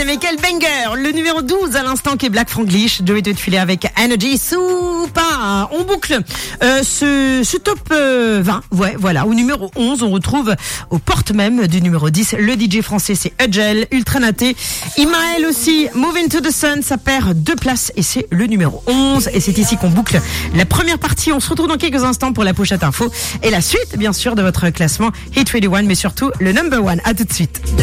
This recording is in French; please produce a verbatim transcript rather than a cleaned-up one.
mais quel banger. Le numéro douze à l'instant qui est Black Franglish. Joey de filer avec Energy Super. On boucle euh, ce, ce top euh, vingt. Ouais, voilà. Au numéro onze, on retrouve aux portes même du numéro dix. Le D J français, c'est Ugel, Ultra Naté. Imael aussi, Moving to the Sun. Ça perd deux places et c'est le numéro onze. Et c'est ici qu'on boucle la première partie. On se retrouve dans quelques instants pour la pochette info. Et la suite, bien sûr, de votre classement Hit vingt et un, mais surtout le number one. À tout de suite.